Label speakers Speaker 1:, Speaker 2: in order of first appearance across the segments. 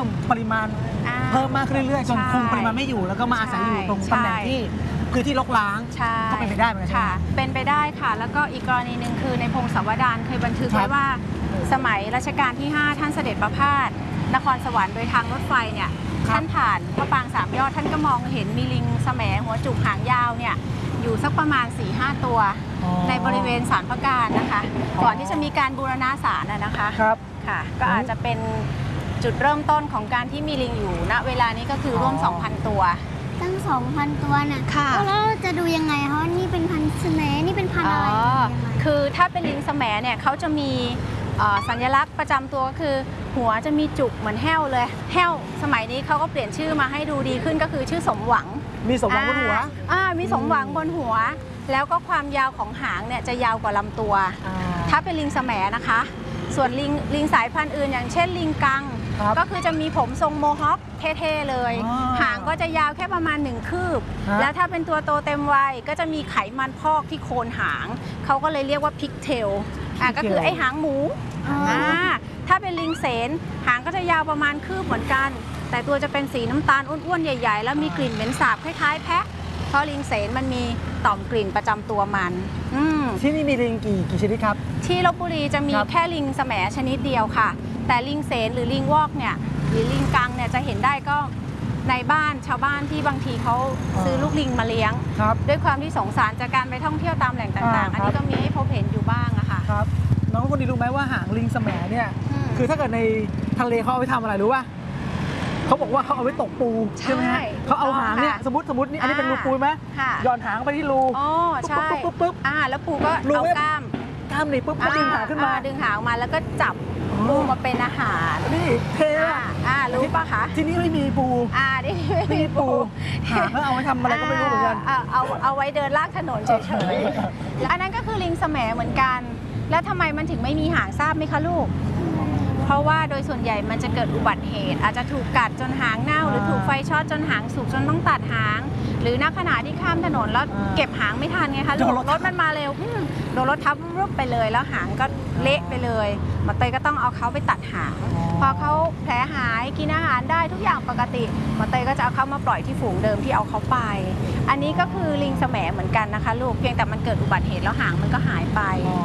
Speaker 1: มปริมาณเพิ่มมากขึ้นเรื่อยๆจนคุมปริมาณไม่อยู่แล้วก็มาอาศัยอยู่ตรงตำแหน่งที่พื้นที่รกร้างก็เป็นไปได้เหมือนกันค่ะ
Speaker 2: เป็นไปได้ค่ะแล้วก็อีกกรณีหนึ่งคือในพงศาวดารเคยบันทึกไว้ว่าสมัยรัชกาลที่ 5ท่านเสด็จประพาสนครสวรรค์โดยทางรถไฟเนี่ยท่านผ่านพระปราง3 ยอดท่านก็มองเห็นมีลิงแสมหัวจุกหางยาวเนี่ยอยู่สักประมาณ 4-5 ตัวในบริเวณศาลพระการนะคะก่อนที่จะมีการบูรณะศาลนะคะค่ะก็อาจจะเป็นจุดเริ่มต้นของการที่มีลิงอยู่ณเวลานี้ก็คือร่วม 2,000 ตัว
Speaker 3: ตั้ง 2,000 ตัวน่ะแล้วจะดูยังไงคะว่านี่เป็นพันธุ์แสมนี่เป็นพันธุ์อะไร
Speaker 2: คือถ้าเป็นลิงแสมเนี่ยเขาจะมีสัญลักษณ์ประจำตัวก็คือหัวจะมีจุกเหมือนแห้วเลยแห้วสมัยนี้เขาก็เปลี่ยนชื่อมาให้ดูดีขึ้นก็คือชื่อสมหวัง
Speaker 1: มีสมหวังบนหัว
Speaker 2: มีสมหวังบนหัวแล้วก็ความยาวของหางเนี่ยจะยาวกว่าลำตัวถ้าเป็นลิงแสมนะคะส่วนลิงสายพันธุ์อื่นอย่างเช่นลิงกังก็คือจะมีผมทรงโมฮอคเท่ๆเลยหางก็จะยาวแค่ประมาณ1 คืบแล้วถ้าเป็นตัวโตเต็มวัยก็จะมีไขมันพอกที่โคนหางเขาก็เลยเรียกว่าพิกเทลก็คือไอหางหมูถ้าเป็นลิงเสนหางก็จะยาวประมาณคืบเหมือนกันแต่ตัวจะเป็นสีน้ำตาลอ้วนๆใหญ่ๆแล้วมีกลิ่นเหม็นสาบคล้ายๆแพะเพราะลิงเสนมันมีต่อมกลิ่นประจำตัวมัน
Speaker 1: ที่นี่มีลิงกี่ชนิดครับ
Speaker 2: ที่ลพบุรีจะมีแค่ลิงแสมชนิดเดียวค่ะแต่ลิงเสนหรือลิงวอกเนี่ยหรือลิงกังเนี่ยจะเห็นได้ก็ในบ้านชาวบ้านที่บางทีเขาซื้อลูกลิงมาเลี้ยงด้วยความที่สงสารจากการไปท่องเที่ยวตามแหล่งต่างๆอันนี้ก็มีให้พบเห็นอยู่บ้างอะค่ะ
Speaker 1: ครับน้องคนนี้รู้ไหมว่าหางลิงแสมเนี่ยคือถ้าเกิดในทะเลเขาเอาไปทำอะไรรู้ป่ะเขาบอกว่าเขาเอาไว้ตกปูใช่ไหมเขาเอาหางเนี่ยสมมตินี่อันนี้เป็นรูปูไหมหย่อนหางไปที่รู
Speaker 2: ปุ๊บแล้วปูก็เอากล้าม
Speaker 1: นี่ปุ๊บก็ดึงหางขึ้นมา
Speaker 2: ดึงหางมาแล้วก็จับปูมาเป็นอาหาร
Speaker 1: นี่เท่
Speaker 2: รู้ป่ะคะ
Speaker 1: ที่นี่ไม่มีปู
Speaker 2: ที่นี่ไม่มีปู
Speaker 1: เขาเอาไว้ทำอะไรก็ไม่รู้เหมือนกัน
Speaker 2: เอาไว้เดินลากถนนเฉยๆอันนั้นก็คือลิงแสมเหมือนกันแล้วทำไมมันถึงไม่มีหางทราบไหมคะลูกเพราะว่าโดยส่วนใหญ่มันจะเกิดอุบัติเหตุอาจจะถูกกัดจนหางเน่าหรือถูกไฟช็อตจนหางสุกจนต้องตัดหางหรือณขณะที่ข้ามถนนแล้วเก็บหางไม่ทันไงคะรถมันมาเร็วโดนรถทับรุบไปเลยแล้วหางก็เละไปเลยหมอเตยก็ต้องเอาเขาไปตัดหางพอเขาแผลหายกินอาหารได้ทุกอย่างปกติหมอเตยก็จะเอาเขามาปล่อยที่ฝูงเดิมที่เอาเขาไปอันนี้ก็คือลิงแสมเหมือนกันนะคะลูกเพียงแต่มันเกิดอุบัติเหตุแล้วหางมันก็หายไป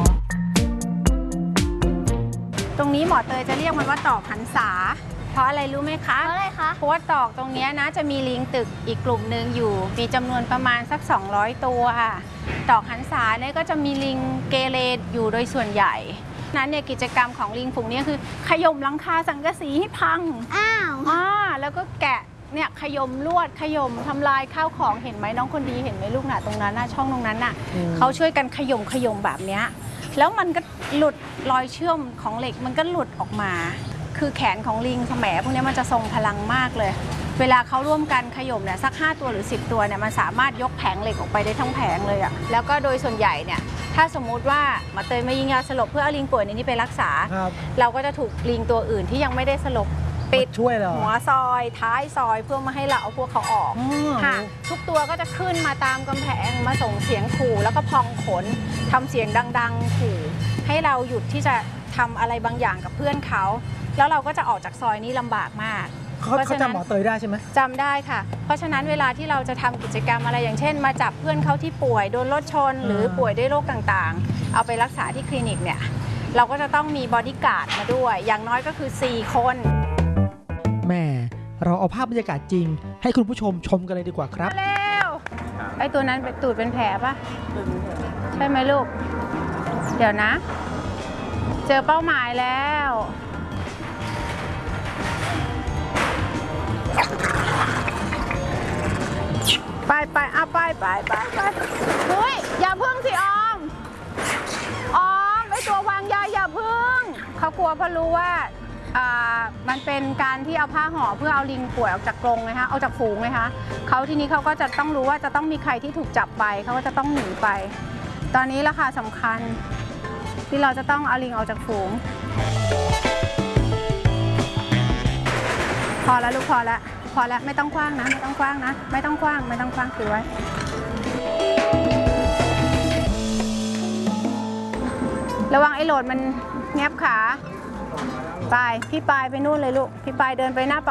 Speaker 2: ตรงนี้หมอเตยจะเรียกมันว่าตอกหันษาเพราะอะไรรู้ไหมคะ
Speaker 3: เพราะอะไรคะ
Speaker 2: เพราะว่าตอกตรงนี้นะจะมีลิงตึกอีกกลุ่มหนึ่งอยู่มีจำนวนประมาณสัก200ตัวค่ะตอกหันษาเนี่ยก็จะมีลิงเกเรอยู่โดยส่วนใหญ่นั้นเนี่ยกิจกรรมของลิงฝูงนี้คือขย่มหลังคาสังกะสีให้พังแล้วก็แกะเนี่ยขย่มลวดขย่มทำลายข้าวของเห็นไหมน้องคนดีเห็นไหมลูกหน่ะตรงนั้นน่ะช่องตรงนั้นน่ะเขาช่วยกันขย่มแบบเนี้ยแล้วมันก็หลุดรอยเชื่อมของเหล็กมันก็หลุดออกมาคือแขนของลิงแสมพวกนี้มันจะทรงพลังมากเลยเวลาเขาร่วมกันขย่มเนี่ยสัก5 ตัวหรือ10 ตัวเนี่ยมันสามารถยกแผงเหล็กออกไปได้ทั้งแผงเลยอะแล้วก็โดยส่วนใหญ่เนี่ยถ้าสมมุติว่าหมอเตยมายิงยาสลบเพื่อเอาลิงป่วยนี้ไปรักษาเราก็จะถูกลิงตัวอื่นที่ยังไม่ได้สลบปิดหัวซอยท้ายซอยเพื่อมาให้เราเอาพวกเขาออกค่ะทุกตัวก็จะขึ้นมาตามกำแพงมาส่งเสียงขู่แล้วก็พองขนทำเสียงดังๆขู่ให้เราหยุดที่จะทำอะไรบางอย่างกับเพื่อนเขาแล้วเราก็จะออกจากซอยนี้ลำบากมาก
Speaker 1: เขาจำหมอเตยได้ใช่ไหม
Speaker 2: จำได้ค่ะเพราะฉะนั้นเวลาที่เราจะทำกิจกรรมอะไรอย่างเช่นมาจับเพื่อนเขาที่ป่วยโดนรถชนหรือป่วยด้วยโรคต่างๆเอาไปรักษาที่คลินิกเนี่ยเราก็จะต้องมีบอดี้การ์ดมาด้วยอย่างน้อยก็คือ4 คน
Speaker 1: แม่เราเอาภาพบรรยากาศจริงให้คุณผู้ชมชมกันเลยดีกว่าครับ
Speaker 2: เร็วไอ้ตัวนั้นเป็นตูดเป็นแผลปะใช่ไหมลูกเดี๋ยวนะเจอเป้าหมายแล้วไปเอาไปเฮ้ยอย่าพึ่งสิออมไอ้ตัววางยาอย่าพึ่งเขากลัวเพราะรู้ว่ามันเป็นการที่เอาผ้าห่อเพื่อเอาลิงป่วยออกจากกรงไงคะเอาจากฝูงไงคะเขาทีนี้เขาก็จะต้องรู้ว่าจะต้องมีใครที่ถูกจับไปเขาก็จะต้องหนีไปตอนนี้ราคาสำคัญที่เราจะต้องเอาลิงออกจากฝูงพอแล้วลูกพอแล้วไม่ต้องคว้างนะไม่ต้องคว้างถือไว้ระวังไอ้โหลดมันแงบขาไปพี่ปายไปนู่นเลยลูกพี่ปายเดินไปหน้า